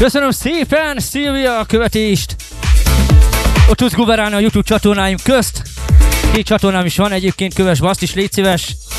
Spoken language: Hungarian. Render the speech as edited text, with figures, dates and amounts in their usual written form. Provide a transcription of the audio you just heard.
Köszönöm szépen, Szilvia, a követést. Ott tudsz guverálni a YouTube csatornáim közt. 2 csatornám is van egyébként, kövess be azt is, légy szíves.